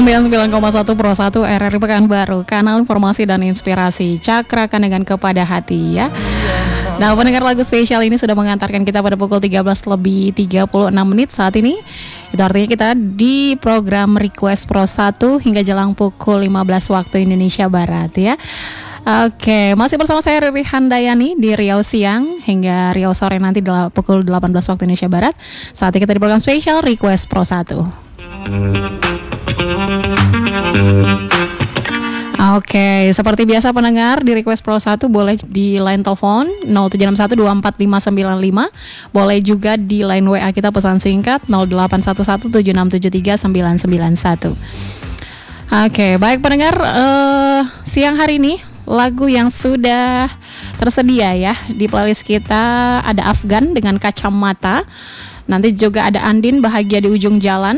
99,1 Pro 1 RRI Pekanbaru, kanal informasi dan inspirasi, cakrakan dengan kepada hati ya. Nah, pendengar lagu spesial ini sudah mengantarkan kita pada pukul 13:36 saat ini. Itu artinya kita di program Request Pro 1 hingga jelang pukul 15 waktu Indonesia Barat ya. Oke, masih bersama saya Riri Handayani di Riau Siang hingga Riau Sore nanti pukul 18 waktu Indonesia Barat. Saat ini kita di program spesial Request Pro 1. Oke, seperti biasa pendengar di Request Pro 1 boleh di line telepon 0761245595. Boleh juga di line WA kita pesan singkat 081176739991. Oke, baik pendengar, siang hari ini lagu yang sudah tersedia ya di playlist kita ada Afgan dengan Kacamata. Nanti juga ada Andin Bahagia di Ujung Jalan.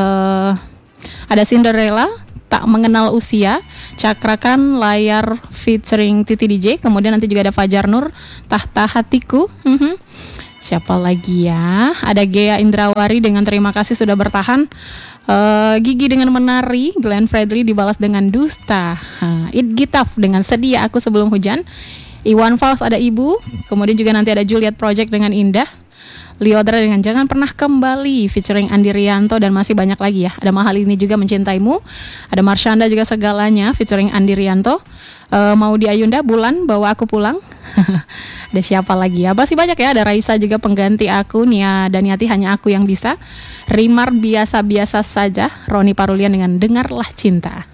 Ada Cinderella Tak Mengenal Usia, Cakrakan Layar featuring Titi DJ. Kemudian nanti juga ada Fajar Nur Tahta Hatiku. Siapa lagi ya? Ada Gea Indrawari dengan Terima Kasih Sudah Bertahan. Gigi dengan Menari, Glenn Fredly dibalas dengan Dusta. It Gitaf dengan Sedia Aku Sebelum Hujan. Iwan Fals ada Ibu. Kemudian juga nanti ada Juliet Project dengan Indah. Liodra dengan Jangan Pernah Kembali featuring Andi Rianto dan masih banyak lagi ya. Ada Mahal Ini Juga Mencintaimu. Ada Marshanda juga Segalanya featuring Andi Rianto. Maudi Ayunda Bulan Bawa Aku Pulang. Ada siapa lagi ya? Masih banyak ya. Ada Raisa juga Pengganti Aku, Nia Daniati Hanya Aku Yang Bisa. Rimar Biasa-Biasa Saja, Roni Parulian dengan Dengarlah Cinta.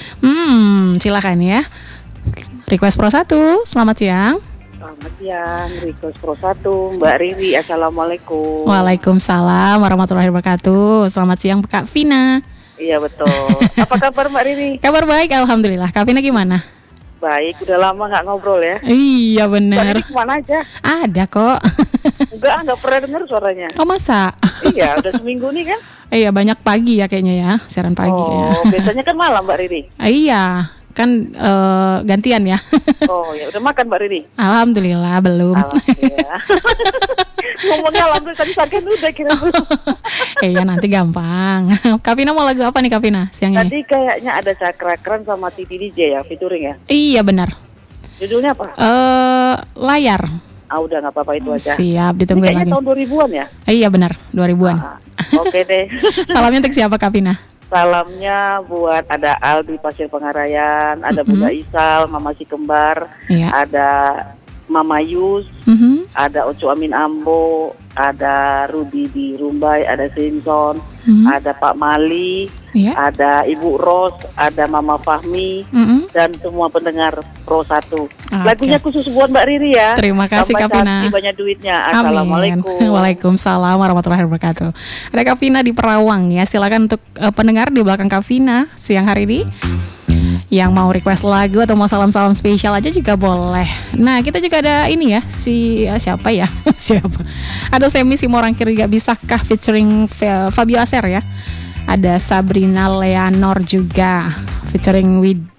Silakan ya. Request Pro 1, selamat siang. Selamat siang, Request Pro 1, Mbak Riri, Assalamualaikum. Waalaikumsalam warahmatullahi wabarakatuh. Selamat siang Kak Vina. Iya betul. Apa kabar Mbak Riri? Kabar baik, alhamdulillah. Kak Vina gimana? Baik, udah lama gak ngobrol ya. Iya benar. Mbak Riri kemana aja? Ada kok. Enggak pernah dengar suaranya. Oh masa? Iya, udah seminggu nih kan? Iya, banyak pagi ya kayaknya ya, siaran pagi kayaknya. Biasanya kan malam Mbak Riri. Iya, kan gantian ya. Oh ya, udah makan Mbak Riri? Alhamdulillah belum. Alhamdulillah. Ngomongnya alhamdulillah tadi saking udah kira belum. Iya nanti gampang. Kak Vina mau lagu apa nih Kak Vina siang ini? Tadi kayaknya ada Cakrakan sama Titi DJ ya, featuring ya? Iya benar. Judulnya apa? Layar. Udah gak apa-apa itu aja. Siap, ditungguin lagi. Kayaknya tahun 2000-an ya? Iya benar, 2000-an. Oke deh. Salamnya untuk siapa Kak Vina? Salamnya buat ada Al di Pasir Pengarayan, ada Bunda Isal, Mama Si Kembar, ada Mama Yus, ada Ocu Amin Ambo, ada Rudi di Rumbai, ada Simpson, ada Pak Mali, ada Ibu Ros, ada Mama Fahmi, dan semua pendengar Pro 1. Lagunya khusus buat Mbak Riri ya. Terima kasih Kak Vina. Sampai banyak duitnya. Amin. Assalamualaikum. Waalaikumsalam warahmatullahi wabarakatuh. Ada Kak Vina di Perawang ya. Silakan untuk pendengar di belakang Kak Vina siang hari ini. Yang mau request lagu atau mau salam-salam spesial aja juga boleh. Nah kita juga ada ini ya, siapa ya? Siapa? Ada Semi Simorang Kiri Gak Bisakah featuring Fabio Aser ya. Ada Sabrina Leonor juga featuring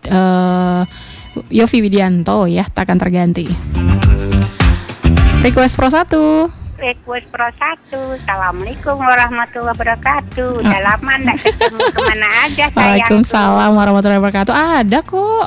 Yofi Widianto ya, Takkan Terganti. Request Pro 1. Request Pro 1. Assalamualaikum warahmatullahi wabarakatuh. Udah lama enggak ketemu, kemana aja sayang. Waalaikumsalam warahmatullahi wabarakatuh. Ada kok.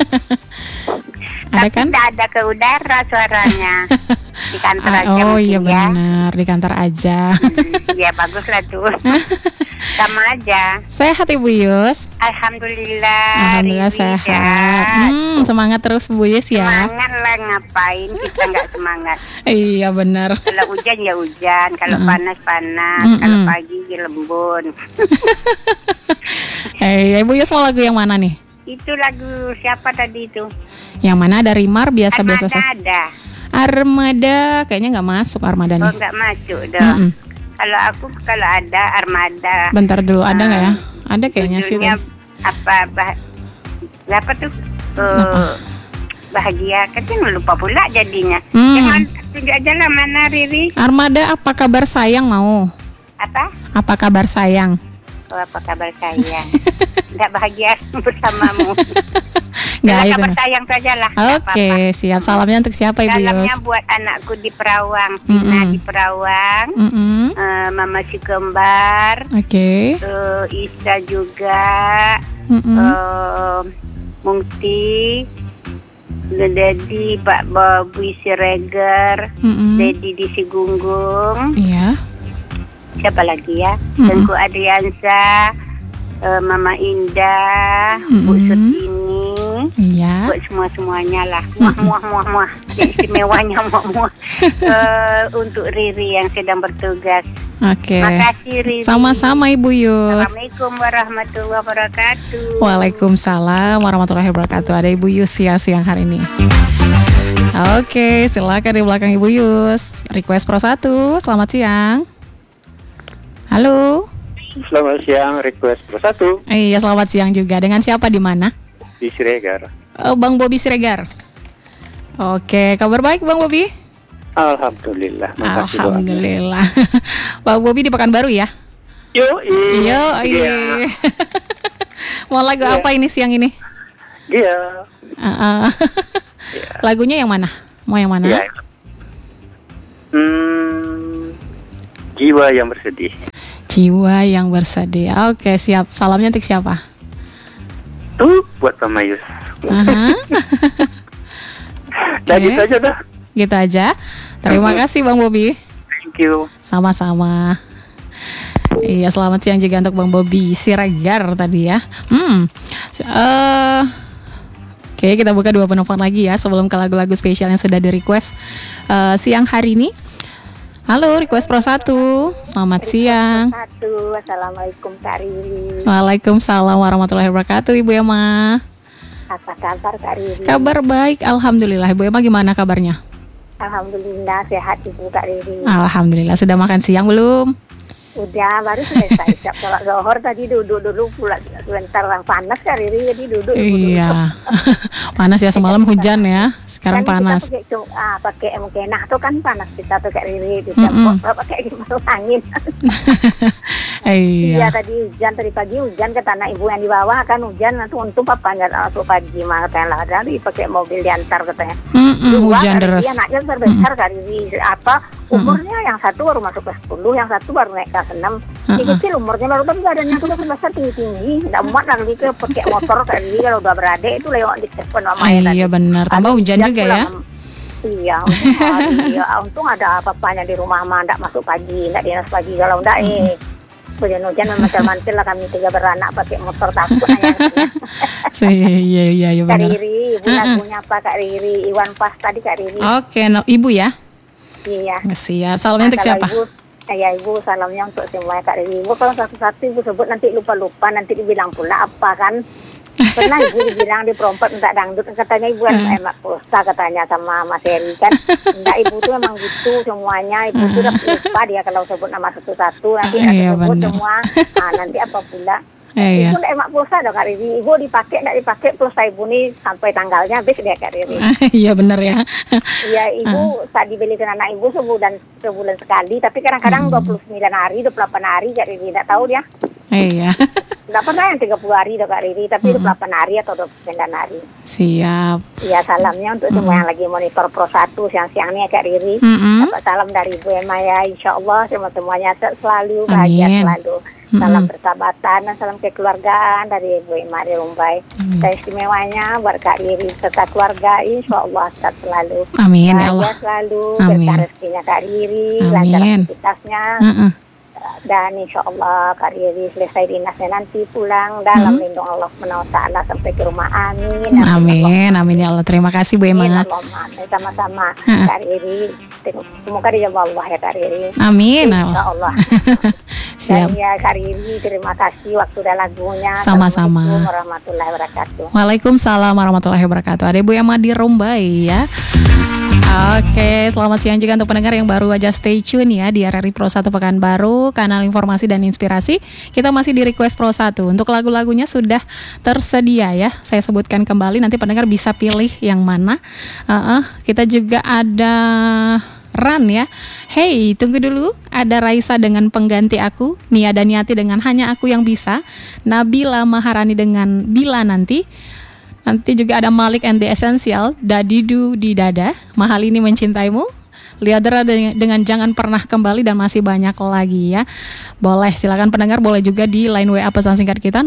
Ada kan? Tidak ada ke udara suaranya. Di kantor aja. Oh iya ya. benar, di kantor aja. Ya bagus lah tuh. Sama aja. Sehat Ibu Yus? Alhamdulillah. Alhamdulillah sehat. Semangat terus Bu Yus ya. Semangat lah, ngapain kita nggak semangat. Iya benar. Kalau hujan ya hujan, kalau panas panas, kalau pagi ya lembun. Ibu Yus mau lagu yang mana nih? Itu lagu siapa tadi itu? Yang mana ada Rimar biasa-biasa saja. Ada. Armada kayaknya nggak masuk Armada nih. Oh nggak masuk dong. Kalau aku ada Armada. Bentar dulu ada nggak ya? Ada kayaknya sih. Apa tuh? Bahagia kan lupa pula jadinya. Jangan tunjuk aja lah mana Riri. Armada Apa Kabar Sayang mau? Apa? Apa Kabar Sayang? Oh, apa kabar sayang? Nggak bahagia bersamamu. Nggak itu. Kabar sayang saja lah. Oke, siap. Salamnya untuk siapa Ibu Yus? Salamnya buat anakku di Perawang, Tina di Perawang, Mama si kembar, Isa juga, Mungti, Dedi, Pak Bobi Siregar, Dedi di Sigunggung. Iya. Siapa lagi ya? Tengku Adriansa, Mama Indah, Bu Sutini, buat semua-semuanya lah. Muah. Istimewanya muah. Untuk Riri yang sedang bertugas. Oke. Makasih Riri. Sama-sama Ibu Yus. Assalamualaikum warahmatullahi wabarakatuh. Waalaikumsalam warahmatullahi wabarakatuh. Ada Ibu Yus ya siang hari ini. Oke, silakan di belakang Ibu Yus. Request Pro 1. Selamat siang. Halo. Selamat siang, Request Pro 1. Iya, selamat siang juga. Dengan siapa di mana? Di Siregar. Bang Bobi Siregar. Oke, kabar baik Bang Bobi? Alhamdulillah. Alhamdulillah. Bang Bobi di Pekanbaru ya? Yo. Mau lagu apa ini siang ini? Iya. Lagunya yang mana? Mau yang mana? Ya. Jiwa yang bersedih. Jiwa yang bersedih. Oke, siap. Salamnya untuk siapa? Tuh buat Pak Mayus. Gitu aja dah. Gitu aja. Terima kasih Bang Bobi. Thank you. Sama-sama. Iya, selamat siang juga untuk Bang Bobi Siregar tadi ya. Oke, kita buka 2 penelpon lagi ya sebelum ke lagu-lagu spesial yang sudah di-request siang hari ini. Halo, Request Pro 1. Selamat siang. Assalamualaikum Kak Riri. Waalaikumsalam warahmatullahi wabarakatuh, Ibu Emma. Apa kabar Kak Riri? Kabar baik, alhamdulillah. Ibu Emma gimana kabarnya? Alhamdulillah sehat Ibu Kak Riri. Alhamdulillah. Sudah makan siang belum? Udah, baru selesai. Siap sholat zuhur tadi duduk pula sebentar panas Kak Riri, jadi duduk. Iya. Panas ya, semalam hujan ya. Sekarang kan panas. Pakai mukena tuh kan panas kita tuh Kak Riri. Pakai angin. Iya. Iya, tadi pagi hujan ke tanah ibu yang di bawah kan hujan. Nanti untung papa nggak langsung pagi mah katanya lah. Jadi pakai mobil diantar katanya. Hujan deras. Dia anaknya terbesar Kak Riri. Umurnya yang satu baru masuk kelas 10, yang satu baru naik kelas 6. Si kecil umurnya baru, tapi badannya tuh besar tinggi-tinggi. Nggak muat lagi ke pakai motor Kak Riri. Kalau udah beradik itu lewat di telepon mamanya. Iya benar. Tambah hujan juga ya. Iya, untung ada apa-apanya di rumah mah, nggak masuk pagi, nggak dinas pagi. Kalau nggak hujan macam-macam lah kami 3 beranak pakai motor takut aja. Iya benar. Kak Riri, ibu lagunya apa Kak Riri? Iwan Pas tadi Kak Riri. Oke, Ibu ya. Iya. Siap. Salamnya untuk siapa? Ibu salamnya untuk semuanya Kak Riri. Ibu kalau satu-satu ibu sebut nanti lupa-lupa, nanti dibilang pula apa kan? Pernah ibu dibilang di perompat minta dangdut, katanya ibu emak pulsa katanya sama Mas Heri kan. Enggak, ibu tuh memang gitu semuanya. Ibu tuh udah lupa dia kalau sebut nama satu-satu, nanti sebut semua. Nanti apa pula. Ibu enggak emak pulsa dong Kak Riri. Ibu enggak dipakai pulsa ibu nih sampai tanggalnya habis dia Kak Riri. Iya benar ya. Iya, ibu saat dibelikan anak ibu sebulan sekali, tapi kadang-kadang 29 hari, 28 hari Kak Riri, enggak tahu dia. Iya. Enggak pernah yang 30 hari dong Kak Riri, tapi 28 hari atau 29 hari. Siap. Iya, salamnya untuk semua yang lagi monitor Pro 1 siang-siang nih Kak Riri. Dapat salam dari Ibu Emma ya, insyaallah semuanya selalu bahagia selalu. Salam persahabatan dan salam kekeluargaan dari Ibu Emma di Rumbai. Dan istimewanya buat Kak Riri serta keluarga, insyaallah sehat selalu. Amin ya Allah. Selalu berkah rezekinya Kak Riri, lancar aktivitasnya. Dan insya Allah Kak Riri selesai dinasnya nanti pulang dalam lindung Allah SWT sampai ke rumah. Amin. Amin ya Allah. Terima kasih Bu Emma. Sama-sama Kak Riri. Semoga dijawab Allah ya Kak Riri. Amin. Insya Allah. Siap. Dan ya Kak Riri, terima kasih waktu dan lagunya. Sama-sama. Assalamualaikum warahmatullahi wabarakatuh. Waalaikumsalam warahmatullahi wabarakatuh. Ada Bu Emma di Rumbai ya. Oke, selamat siang juga untuk pendengar yang baru aja stay tune ya di RRI Pro 1 Pekanbaru, kanal informasi dan inspirasi. Kita masih di Request Pro 1. Untuk lagu-lagunya sudah tersedia ya. Saya sebutkan kembali, nanti pendengar bisa pilih yang mana. Kita juga ada Ran ya. Hey, tunggu dulu. Ada Raisa dengan Pengganti Aku, Nia Daniati dengan Hanya Aku Yang Bisa, Nabila Maharani dengan Bila Nanti, Nanti juga ada Malik and the Essential, Dadidu di Dada, Mahal Ini Mencintaimu, Liadra dengan Jangan Pernah Kembali, dan masih banyak lagi ya. Boleh, silakan pendengar, boleh juga di line WA pesan singkat kita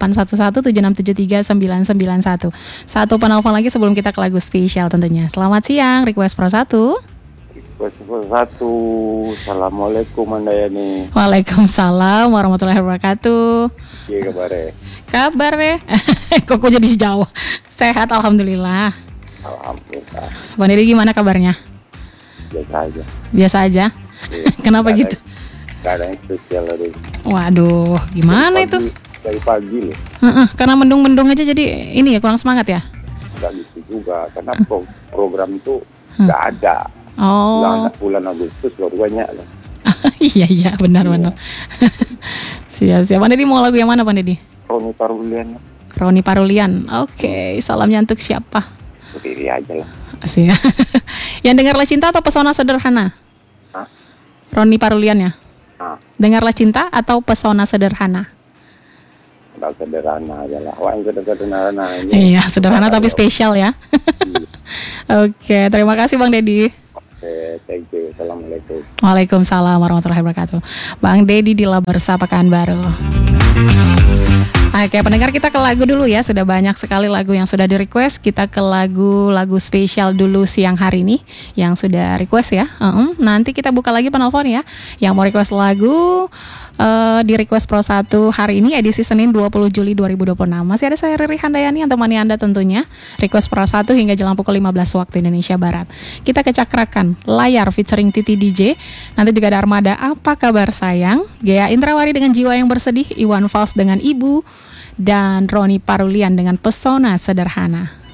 081176739991. Satu penelpon lagi sebelum kita ke lagu spesial tentunya. Selamat siang, Request Pro 1. Request Pro 1. Assalamualaikum Andayani. Waalaikumsalam warahmatullahi wabarakatuh. Iya Kabarnya kok jadi sejauh. Sehat alhamdulillah. Alhamdulillah. Bang Dedi gimana kabarnya? Biasa aja. Kenapa gitu? Gak ada yang spesial hari. Waduh, gimana itu? Dari pagi loh. Karena mendung-mendung aja jadi ini ya, kurang semangat ya? Gak gitu juga, karena program itu gak ada. Bulan Agustus baru banyak lah. Iya benar. Siap. Bang Dedi mau lagu yang mana Bang Dedi? Roni Parulian. Oke, salamnya untuk siapa? Sendiri aja lah. Siap. Yang Dengarlah Cinta atau Pesona Sederhana? Roni Parulian ya? Dengarlah Cinta atau Pesona Sederhana? Udah sederhana aja lah. Wah, yang sederhana ini. Iya, sederhana tapi spesial ya. Oke, terima kasih Bang Dedi. Oke, thank you. Assalamualaikum. Waalaikumsalam warahmatullahi wabarakatuh. Bang Dedi di Labersa Pekanbaru. Oke, pendengar, kita ke lagu dulu ya. Sudah banyak sekali lagu yang sudah di request. Kita ke lagu spesial dulu siang hari ini yang sudah request ya. Nanti kita buka lagi penelpon ya. Yang mau request lagu di Request Pro 1 hari ini edisi Senin 20 Juli 2026. Masih ada saya Riri Handayani yang temani Anda tentunya. Request Pro 1 hingga jelang pukul 15 waktu Indonesia Barat. Kita kecakrakan Layar featuring Titi DJ. Nanti juga ada Armada Apa Kabar Sayang, Gea Indrawari dengan Jiwa Yang Bersedih, Iwan Fals dengan Ibu, dan Roni Parulian dengan Pesona Sederhana.